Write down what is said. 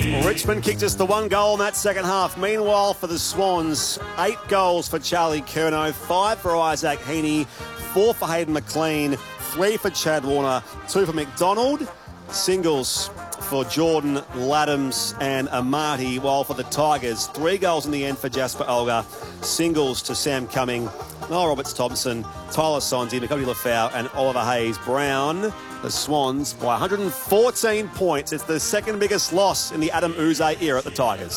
Richmond kicked us the 1 goal in that second half. Meanwhile, for the Swans, 8 goals for Charlie Curnow, 5 for Isaac Heaney, 4 for Hayden McLean, 3 for Chad Warner, 2 for McDonald, singles for Jordan Laddams and Amati, while for the Tigers, 3 goals in the end for Jasper Olga, singles to Sam Cumming, Noel Roberts-Thompson, Tyler Sonzi, McCovey Lafau and Oliver Hayes-Brown. The Swans by 114 points. It's the second biggest loss in the Adam Uze era at the Tigers.